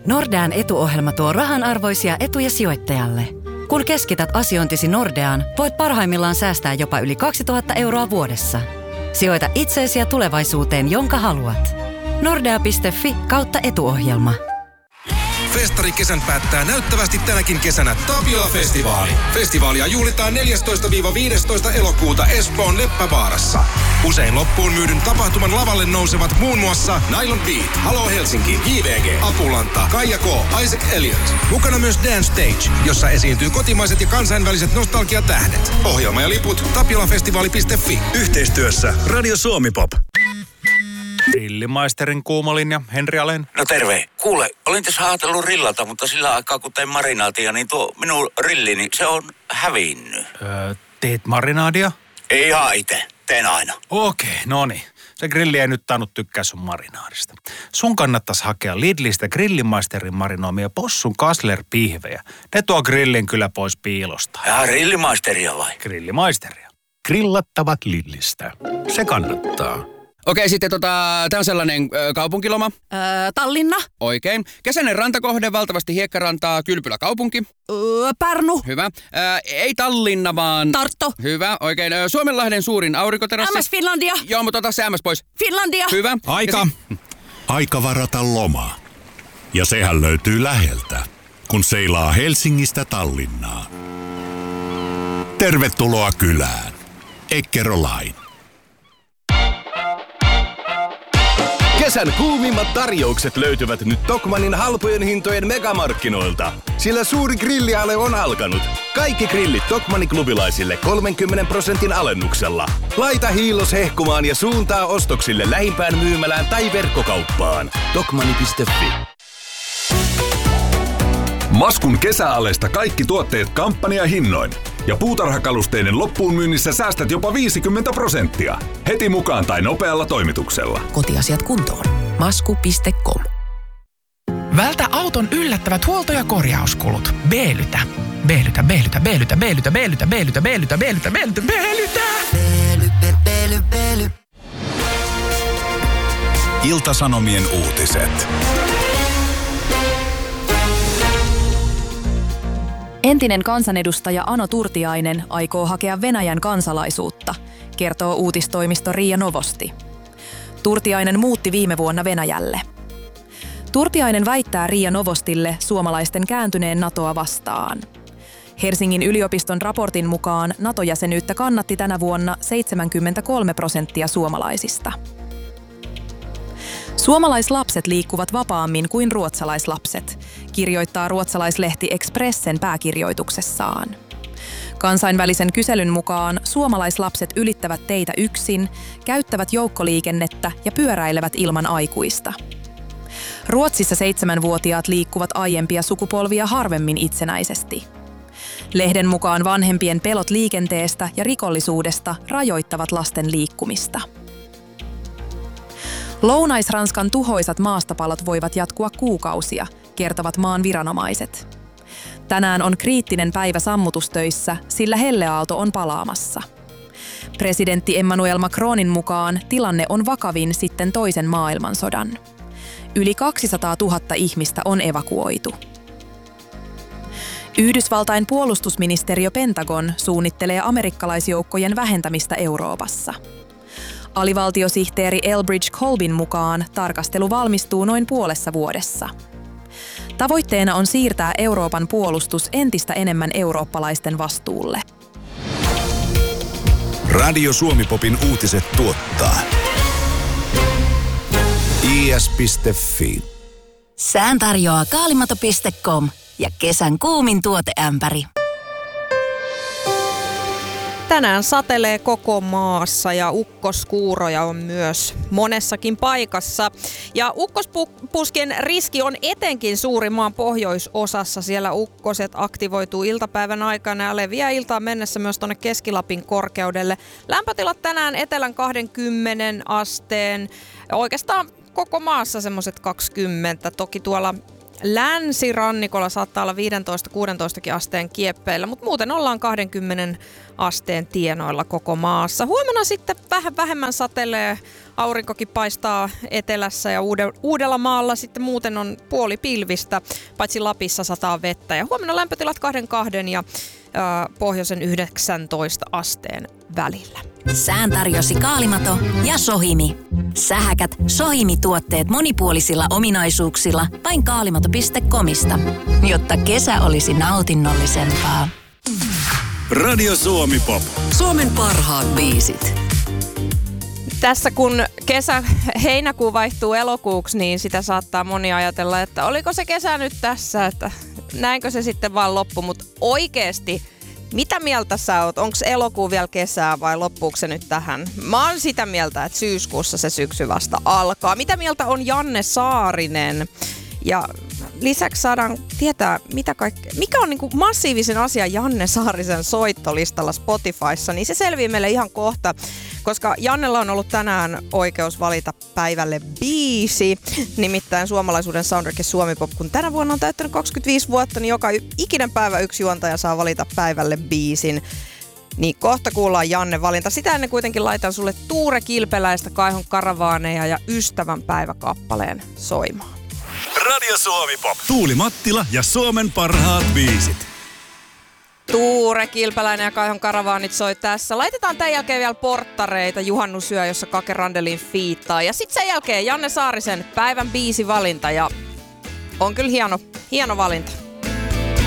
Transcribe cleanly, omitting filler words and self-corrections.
Nordean etuohjelma tuo rahanarvoisia etuja sijoittajalle. Kun keskität asiointisi Nordeaan, voit parhaimmillaan säästää jopa yli 2000 euroa vuodessa. Sijoita itseesi ja tulevaisuuteen, jonka haluat. Nordea.fi/etuohjelma. Festarikesän päättää näyttävästi tänäkin kesänä Tapiola-festivaali. Festivaalia juhlitaan 14-15 elokuuta Espoon Leppävaarassa. Usein loppuun myydyn tapahtuman lavalle nousevat muun muassa Nylon Beat, Halo Helsinki, JVG, Apulanta, Kaija K, Isaac Elliot. Mukana myös Dance Stage, jossa esiintyy kotimaiset ja kansainväliset nostalgiatähdet. Ohjelma ja liput tapiolafestivaali.fi. Yhteistyössä Radio Suomi Pop. Grillimaisterin kuumolinja, Henri Alén. No terve. Kuule, olin tässä ajatellut rillata, mutta sillä aikaa kun tein marinaatia, niin tuo minun rillini, se on hävinnyt. Teet marinaadia? Ei ihan itse. Teen aina. Okei, no niin. Se grilli ei nyt tainnut tykkää sun marinaadista. Sun kannattaisi hakea Lidlistä Grillimaisterin marinoimia possun Kassler-pihvejä. Ne tuo grillin kyllä pois piilosta. Ja Grillimaisteria vai? Grillimaisteria. Grillattavat Lidlistä. Se kannattaa. Okei, sitten tää on sellainen kaupunkiloma. Tallinna. Oikein. Kesäinen rantakohde, valtavasti hiekkarantaa, kylpylä kaupunki. Pärnu. Hyvä. Ei Tallinna, vaan... Tartto. Hyvä, oikein. Suomenlahden suurin aurinkoterassi. MS Finlandia. Joo, mutta ota se MS pois. Finlandia. Hyvä. Aika. Aika varata loma. Ja sehän löytyy läheltä, kun seilaa Helsingistä Tallinnaan. Tervetuloa kylään. Eckerö Line. Kesän kuumimmat tarjoukset löytyvät nyt Tokmannin halpojen hintojen megamarkkinoilta. Sillä suuri grilliale on alkanut. Kaikki grillit Tokmannin klubilaisille 30% alennuksella. Laita hiillos hehkumaan ja suuntaa ostoksille lähimpään myymälään tai verkkokauppaan. Tokmanni.fi. Maskun kesäalesta kaikki tuotteet kampanjahinnoin. Ja puutarhakalusteiden loppuun myynnissä säästät jopa 50%. Heti mukaan tai nopealla toimituksella. Kotiasiat kuntoon. Masku.com. Vältä auton yllättävät huolto- ja korjauskulut. Beelytä. Beelytä, beelytä, beelytä, beelytä, beelytä, beelytä, beelytä, beelytä, beelytä, beelytä. Beely. Ilta-Sanomien uutiset. Entinen kansanedustaja Ano Turtiainen aikoo hakea Venäjän kansalaisuutta, kertoo uutistoimisto RIA Novosti. Turtiainen muutti viime vuonna Venäjälle. Turtiainen väittää RIA Novostille suomalaisten kääntyneen NATOa vastaan. Helsingin yliopiston raportin mukaan NATO-jäsenyyttä kannatti tänä vuonna 73% suomalaisista. Suomalaislapset liikkuvat vapaammin kuin ruotsalaislapset, kirjoittaa ruotsalaislehti Expressen pääkirjoituksessaan. Kansainvälisen kyselyn mukaan suomalaislapset ylittävät teitä yksin, käyttävät joukkoliikennettä ja pyöräilevät ilman aikuista. Ruotsissa 7-vuotiaat liikkuvat aiempia sukupolvia harvemmin itsenäisesti. Lehden mukaan vanhempien pelot liikenteestä ja rikollisuudesta rajoittavat lasten liikkumista. Lounais-Ranskan tuhoisat maastopalot voivat jatkua kuukausia, kertovat maan viranomaiset. Tänään on kriittinen päivä sammutustöissä, sillä helleaalto on palaamassa. Presidentti Emmanuel Macronin mukaan tilanne on vakavin sitten toisen maailmansodan. Yli 200 000 ihmistä on evakuoitu. Yhdysvaltain puolustusministeriö Pentagon suunnittelee amerikkalaisjoukkojen vähentämistä Euroopassa. Alivaltiosihteeri Elbridge Colbyn mukaan tarkastelu valmistuu noin puolessa vuodessa. Tavoitteena on siirtää Euroopan puolustus entistä enemmän eurooppalaisten vastuulle. Radio Suomi Popin uutiset tuottaa is.fi. Sään tarjoaa kaalimato.com ja kesän kuumin tuoteämpäri. Tänään satelee koko maassa ja ukkoskuuroja on myös monessakin paikassa. Ja ukkospuskien riski on etenkin suuri maan pohjoisosassa. Siellä ukkoset aktivoituu iltapäivän aikana ja leviää iltaan mennessä myös tuonne Keski-Lapin korkeudelle. Lämpötilat tänään etelän 20 asteen. Oikeastaan koko maassa semmoiset 20. Toki tuolla länsirannikolla saattaa olla 15-16 asteen kieppeillä, mutta muuten ollaan 20 asteen tienoilla koko maassa. Huomenna sitten vähän vähemmän satelee, aurinkokin paistaa etelässä ja Uudellamaalla sitten muuten on puolipilvistä, paitsi Lapissa sataa vettä. Ja huomenna lämpötilat 2 ja pohjoisen 19 asteen välillä. Sään tarjosi Kaalimato ja Sohimi. Sähäkät Sohimi-tuotteet monipuolisilla ominaisuuksilla vain kaalimato.comista, jotta kesä olisi nautinnollisempaa. Radio Suomi Pop. Suomen parhaat biisit. Tässä kun heinäkuu vaihtuu elokuuksi, niin sitä saattaa moni ajatella, että oliko se kesä nyt tässä, että näinkö se sitten vaan loppu, mutta oikeesti, mitä mieltä sä oot? Onko elokuu vielä kesää vai loppuuko se nyt tähän? Mä oon sitä mieltä, että syyskuussa se syksy vasta alkaa. Mitä mieltä on Janne Saarinen? Ja lisäksi saadaan tietää, mikä on niinku massiivisen asia Janne Saarisen soittolistalla Spotifyssa, niin se selviää meille ihan kohta, koska Jannella on ollut tänään oikeus valita päivälle biisi, nimittäin suomalaisuuden soundtrack Suomi Pop, kun tänä vuonna on täyttänyt 25 vuotta, niin joka ikinen päivä yksi juontaja saa valita päivälle biisin. Niin kohta kuullaan Janne valinta. Sitä ennen kuitenkin laitan sulle Tuure Kilpeläistä, Kaihon Karavaaneja ja Ystävänpäiväkappaleen soimaan. Radio Suomi Pop. Tuuli Mattila ja Suomen parhaat biisit. Tuure Kilpeläinen ja Kaihon Karavaanit soi tässä. Laitetaan tämän jälkeen vielä porttareita, juhannusyö, jossa Kake Randelin fiittaa. Ja sitten sen jälkeen Janne Saarisen päivän biisivalinta ja on kyllä hieno valinta.